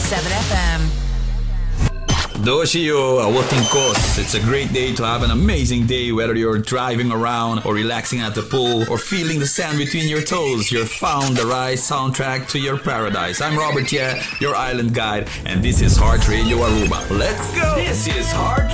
FM. Doshio, Awotinkos. It's a great day to have an amazing day, whether you're driving around or relaxing at the pool or feeling the sand between your toes. You're found the right soundtrack to your paradise. I'm Robert Ye, your island guide, and this is Heart Radio Aruba. Let's go! This is Heart